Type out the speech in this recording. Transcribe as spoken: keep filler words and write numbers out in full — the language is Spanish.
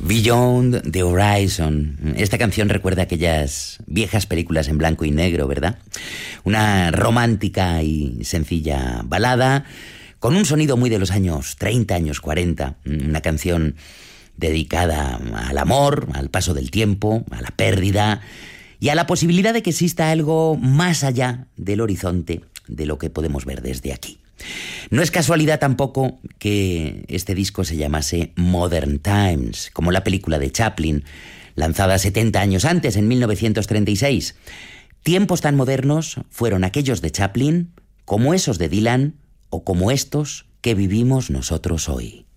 Beyond the Horizon. Esta canción recuerda aquellas viejas películas en blanco y negro, ¿verdad? Una romántica y sencilla balada con un sonido muy de los años treinta, años cuarenta. Una canción dedicada al amor, al paso del tiempo, a la pérdida y a la posibilidad de que exista algo más allá del horizonte de lo que podemos ver desde aquí. No es casualidad tampoco que este disco se llamase Modern Times, como la película de Chaplin, lanzada setenta años antes, en mil novecientos treinta y seis. Tiempos tan modernos fueron aquellos de Chaplin, como esos de Dylan, o como estos que vivimos nosotros hoy.